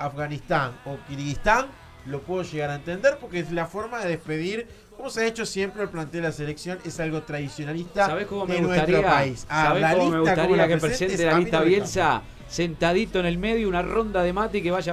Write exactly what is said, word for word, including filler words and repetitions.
Afganistán o Kirguistán, lo puedo llegar a entender porque es la forma de despedir, como se ha hecho siempre el plantel de la selección, es algo tradicionalista ¿Sabés cómo me de gustaría, nuestro país. Ah, ¿sabés la cómo me lista, gustaría como la que presentes, presente a la mí lista no me Bielsa? Sentadito en el medio, una ronda de mate y que vaya